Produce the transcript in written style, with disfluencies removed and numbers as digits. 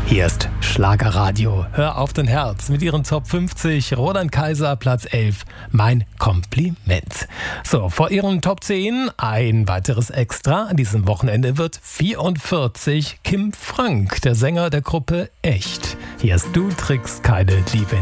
Hier ist Schlagerradio. Hör auf dein Herz mit ihren Top 50. Roland Kaiser, Platz 11. Mein Kompliment. So, vor ihren Top 10 ein weiteres Extra. An diesem Wochenende wird 44 Kim Frank, der Sänger der Gruppe Echt. Hier ist Du trägst keine Liebe